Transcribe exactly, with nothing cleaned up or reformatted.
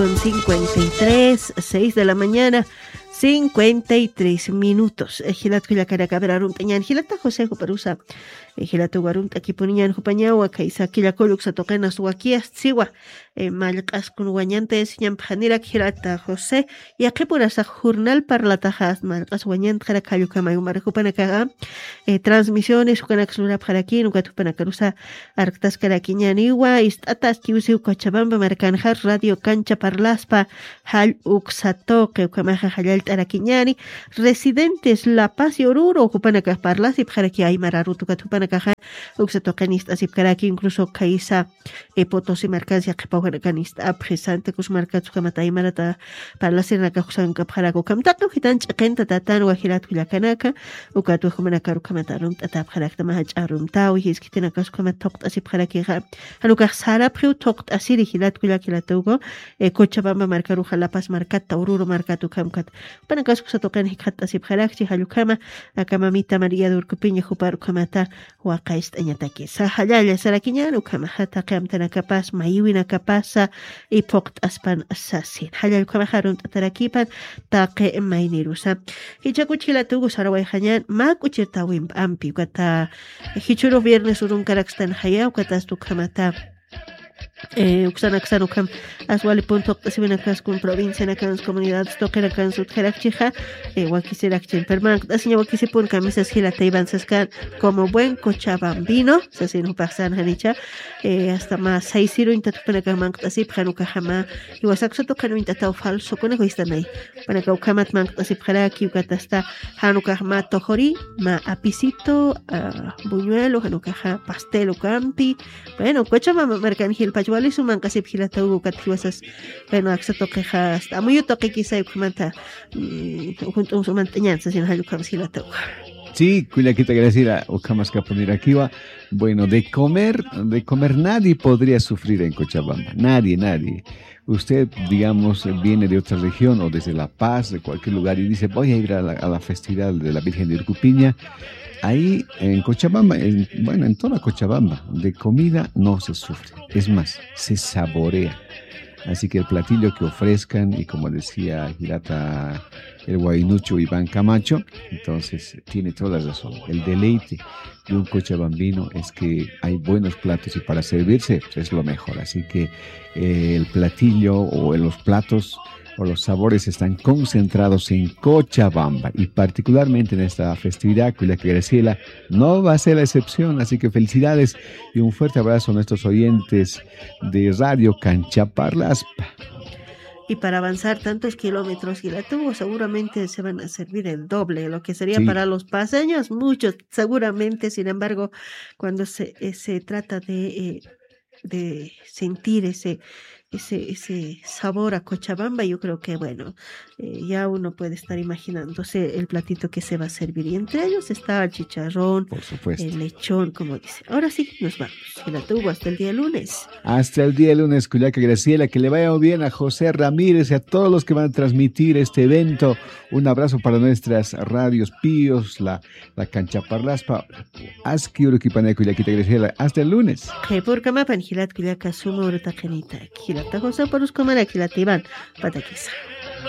Son cincuenta y tres, seis de la mañana, cincuenta y tres minutos. Gilat kuya cara cabra rumta ñan gilata José Juparusa. Gilato garunta kipuniñan jupañawa kaisa kila koluk sa toqena suwakia tsiwa. Malqas kun wañantes ñan pjanira gilata José. Ya que por esa jornal parlatajas malqas wañant jara kayu kama yumar jupana kaga. Transmisiones jukana ksura pjaraki nuka tupana karusa arctas karakiñaniwa istatas kiusi Cochabamba marcanjar radio cancha parlaspa hal uxatoque ukamaja halal tarakiñani residentes La Paz y Oruro ocupana ka parlas y pjaraki aymara rutuka tupana kaja uxatocanista sipkaraki incluso kaisa e Potosí marcancia qipawanacanista apresante kus marcatsu kamata aymarata parlas en la kajusan kapjarako kamtaqo hitan chaqenta tatan wajirat kullakanaka ukatu humanaka rukamatarum tata pjarakta mahach'arum tawi hiskitina kasukama toqta sipjarakiga hanuka sara priu toqta asiri hilat kullakilatugo e Cochabamba marcaruja La Paz marcata Oruro marcatu kamkat pana kasuk satoqan hikhatta sipjarakchi halukama akamamita María de Urcupiña juparu kamata waqaist añataki sahallalla sarakiñanu kama hata qamtana kapas mayuina kapasa y poqt aspan asasin hallal kama harun tatarakipan taqe maynirusa hichakuchilatugo saraway hañan makuchirtawim ampi kata hichuro viernes urun karakstan haya katas tu kamata Eh, uxana xano kam aswali punto tasibina kas kun provincia na kan comunidades toqera kan sut jerachija eh wakisera chen perman asinya wakise pun camisas gila taiban saskan como buen cochabambino sasino pasan hanicha eh hasta más seisiro inta tupena kan man tasib hanuka hama y wasakso to kanu inta taw falso kuna ko istanay pana ka ukamat man tasib kharaki ukatasta hanuka hama tohori ma apicito uh, buñuelo hanuka ha pastel ukampi bueno Cochabamba marcan gil wali suman kasip hilata ugo kathiwasas bueno aksato queja hasta muy toque quizá comenta junto un manteñanza sin halu kam hilata ugo. Sí, cuya que te agradecía o camas que poner aquí va. Bueno, de comer, de comer nadie podría sufrir en Cochabamba, nadie, nadie. Usted, digamos, viene de otra región o desde La Paz, de cualquier lugar y dice voy a ir a la, a la festividad de la Virgen de Urcupiña. Ahí en Cochabamba, en, bueno, en toda Cochabamba, de comida no se sufre. Es más, se saborea. Así que el platillo que ofrezcan, y como decía Girata, el guainucho Iván Camacho, entonces tiene toda la razón. El deleite de un cochabambino es que hay buenos platos y para servirse pues, es lo mejor. Así que eh, el platillo o los platos o los sabores están concentrados en Cochabamba y particularmente en esta festividad que la que Graciela no va a ser la excepción, así que felicidades y un fuerte abrazo a nuestros oyentes de Radio Cancha Parlaspa. Y para avanzar tantos kilómetros y la tuvo seguramente se van a servir el doble, lo que sería sí. Para los paseños muchos seguramente, sin embargo cuando se, eh, se trata de, eh, de sentir ese Ese, ese sabor a Cochabamba, yo creo que, bueno, eh, ya uno puede estar imaginándose el platito que se va a servir. Y entre ellos está el chicharrón, por supuesto, el lechón, como dice. Ahora sí, nos vamos. Se la tuvo hasta el día lunes. Hasta el día lunes, Cuyaca Graciela. Que le vaya bien a José Ramírez y a todos los que van a transmitir este evento. Un abrazo para nuestras radios Píos, la, la Cancha Parlaspa. Aski Uruquipane, Cuyaca Graciela. Hasta el lunes. Que por Camapan, Gilat Cuyaca, Sumo Urutacanita. Tahosa por los comer aquí la tiban pataquiza.